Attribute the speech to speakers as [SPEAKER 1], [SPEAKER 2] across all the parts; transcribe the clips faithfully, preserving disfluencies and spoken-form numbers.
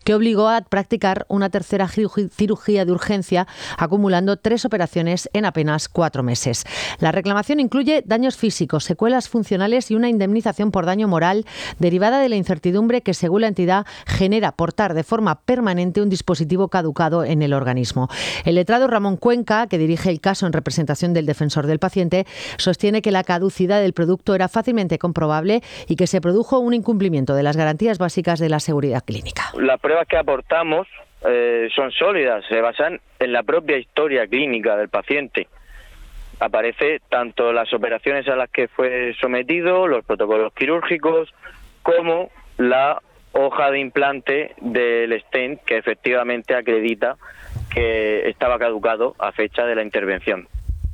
[SPEAKER 1] que obligó a practicar una tercera cirugía de urgencia, acumulando tres operaciones en apenas cuatro meses. La reclamación incluye daños físicos, secuelas funcionales y una indemnización por daño moral derivada de la incertidumbre que, según la entidad, genera portar de forma permanente un dispositivo caducado en el organismo. El letrado Ramón Cuenca, que dirige el caso en representación del defensor del paciente, sostiene que la caducidad del producto era fácilmente comprobable y que se produjo un incumplimiento de las garantías básicas de la seguridad clínica.
[SPEAKER 2] Las pruebas que aportamos eh, son sólidas, se basan en la propia historia clínica del paciente. Aparece tanto las operaciones a las que fue sometido, los protocolos quirúrgicos, como la hoja de implante del stent que efectivamente acredita que estaba caducado a fecha de la intervención.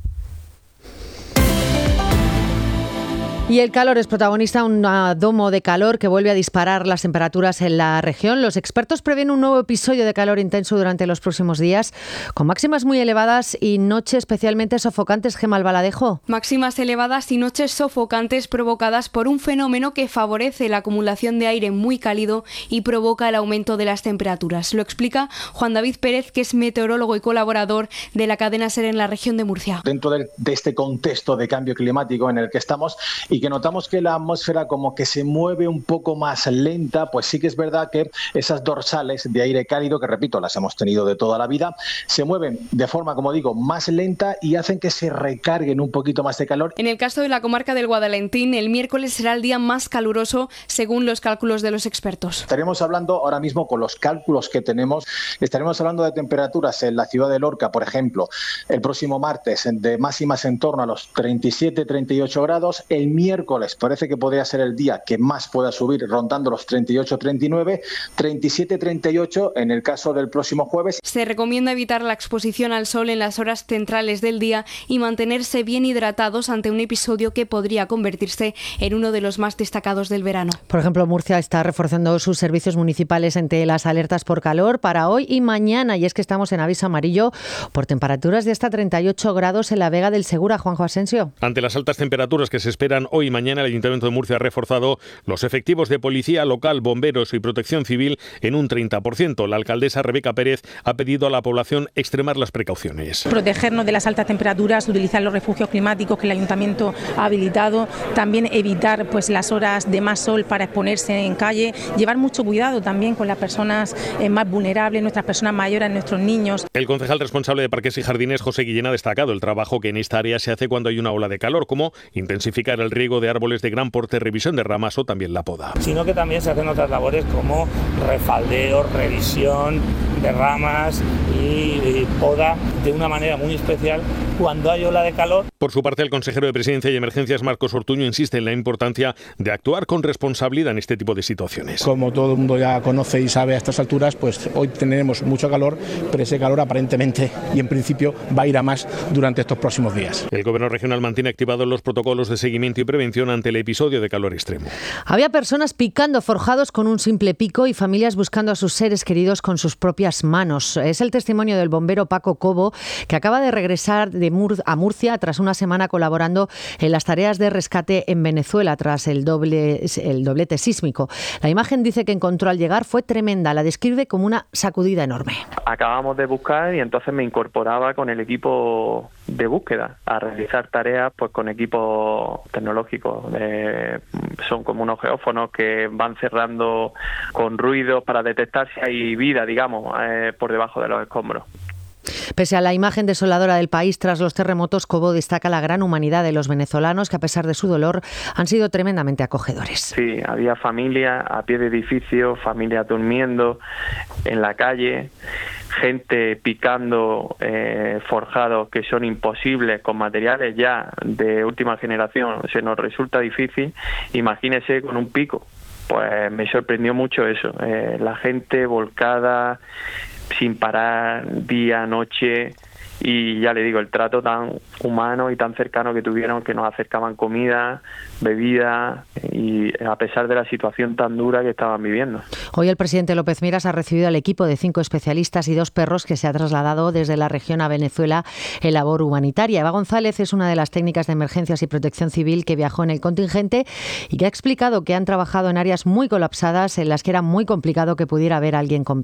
[SPEAKER 1] Y el calor es protagonista, un domo de calor que vuelve a disparar las temperaturas en la región. Los expertos prevén un nuevo episodio de calor intenso durante los próximos días, con máximas muy elevadas y noches especialmente sofocantes. Gemma Albaladejo.
[SPEAKER 3] Máximas elevadas y noches sofocantes provocadas por un fenómeno que favorece la acumulación de aire muy cálido y provoca el aumento de las temperaturas. Lo explica Juan David Pérez, que es meteorólogo y colaborador de la cadena SER en la región de Murcia.
[SPEAKER 4] Dentro de, de este contexto de cambio climático en el que estamos, y que notamos que la atmósfera como que se mueve un poco más lenta, pues sí que es verdad que esas dorsales de aire cálido, que repito, las hemos tenido de toda la vida, se mueven de forma, como digo, más lenta y hacen que se recarguen un poquito más de calor.
[SPEAKER 3] En el caso de la comarca del Guadalentín, el miércoles será el día más caluroso según los cálculos de los expertos.
[SPEAKER 4] Estaremos hablando ahora mismo, con los cálculos que tenemos, estaremos hablando de temperaturas en la ciudad de Lorca, por ejemplo, el próximo martes de máximas en torno a los treinta y siete a treinta y ocho grados, el miércoles parece que podría ser el día que más pueda subir, rondando los treinta y ocho a treinta y nueve, treinta y siete a treinta y ocho en el caso del próximo jueves.
[SPEAKER 3] Se recomienda evitar la exposición al sol en las horas centrales del día y mantenerse bien hidratados ante un episodio que podría convertirse en uno de los más destacados del verano.
[SPEAKER 1] Por ejemplo, Murcia está reforzando sus servicios municipales ante las alertas por calor para hoy y mañana, y es que estamos en aviso amarillo por temperaturas de hasta treinta y ocho grados en la Vega del Segura. Juanjo Asensio.
[SPEAKER 5] Ante las altas temperaturas que se esperan hoy y mañana, el Ayuntamiento de Murcia ha reforzado los efectivos de policía local, bomberos y protección civil en un treinta por ciento. La alcaldesa Rebeca Pérez ha pedido a la población extremar las precauciones.
[SPEAKER 6] Protegernos de las altas temperaturas, utilizar los refugios climáticos que el Ayuntamiento ha habilitado, también evitar pues las horas de más sol para exponerse en calle, llevar mucho cuidado también con las personas eh, más vulnerables, nuestras personas mayores, nuestros niños.
[SPEAKER 5] El concejal responsable de Parques y Jardines, José Guillén, ha destacado el trabajo que en esta área se hace cuando hay una ola de calor, como intensificar el riego de árboles de gran porte, revisión de ramas o también la poda.
[SPEAKER 7] Sino que también se hacen otras labores como refaldeo, revisión de ramas y, y poda de una manera muy especial cuando hay ola de calor.
[SPEAKER 5] Por su parte, el consejero de Presidencia y Emergencias, Marcos Ortuño, insiste en la importancia de actuar con responsabilidad en este tipo de situaciones.
[SPEAKER 8] Como todo el mundo ya conoce y sabe a estas alturas, pues hoy tenemos mucho calor, pero ese calor aparentemente y en principio va a ir a más durante estos próximos días.
[SPEAKER 5] El Gobierno regional mantiene activados los protocolos de seguimiento y prevención ante el episodio de calor extremo.
[SPEAKER 1] Había personas picando forjados con un simple pico y familias buscando a sus seres queridos con sus propias manos. Es el testimonio del bombero Paco Cobo, que acaba de regresar de Mur- a Murcia tras una semana colaborando en las tareas de rescate en Venezuela tras el, doble, el doblete sísmico. La imagen, dice, que encontró al llegar fue tremenda. La describe como una sacudida enorme.
[SPEAKER 2] Acabamos de buscar y entonces me incorporaba con el equipo de búsqueda a realizar tareas pues con equipos tecnológicos. Eh, son como unos geófonos que van cerrando con ruidos para detectar si hay vida, digamos, eh, por debajo de los escombros.
[SPEAKER 1] Pese a la imagen desoladora del país tras los terremotos, Cobo destaca la gran humanidad de los venezolanos, que a pesar de su dolor han sido tremendamente acogedores.
[SPEAKER 2] Sí, había familia a pie de edificio, familia durmiendo en la calle, gente picando eh, forjados que son imposibles con materiales ya de última generación. Se nos resulta difícil, imagínese con un pico. Pues me sorprendió mucho eso, eh, la gente volcada sin parar día, noche, y ya le digo, el trato tan humano y tan cercano que tuvieron, que nos acercaban comida, bebida, y a pesar de la situación tan dura que estaban viviendo.
[SPEAKER 1] Hoy el presidente López Miras ha recibido al equipo de cinco especialistas y dos perros que se ha trasladado desde la región a Venezuela en labor humanitaria. Eva González es una de las técnicas de emergencias y protección civil que viajó en el contingente y que ha explicado que han trabajado en áreas muy colapsadas en las que era muy complicado que pudiera haber alguien con